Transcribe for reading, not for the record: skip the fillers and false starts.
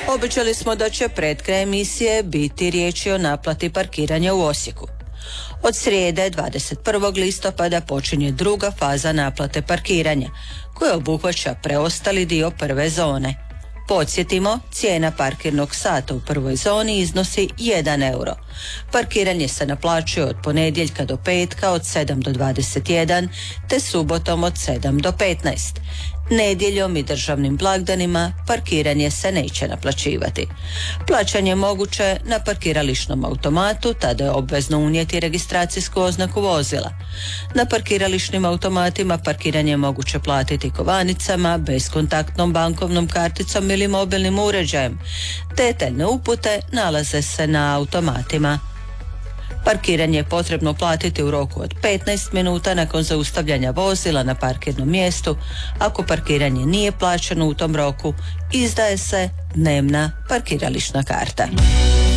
Obećali smo da će pred kraj emisije biti riječi o naplati parkiranja u Osijeku. Od srijede 21. listopada počinje druga faza naplate parkiranja, koja obuhvaća preostali dio prve zone. Podsjetimo, cijena parkirnog sata u prvoj zoni iznosi 1 euro. Parkiranje se naplaćuje od ponedjeljka do petka od 7 do 21, te subotom od 7 do 15. Nedjeljom i državnim blagdanima parkiranje se neće naplaćivati. Plaćanje je moguće na parkirališnom automatu, tada je obvezno unijeti registracijsku oznaku vozila. Na parkirališnim automatima parkiranje je moguće platiti kovanicama, beskontaktnom bankovnom karticom ili mobilnim uređajem. Detaljne upute nalaze se na automatima. Parkiranje je potrebno platiti u roku od 15 minuta nakon zaustavljanja vozila na parkirnom mjestu. Ako parkiranje nije plaćeno u tom roku, izdaje se dnevna parkirališna karta.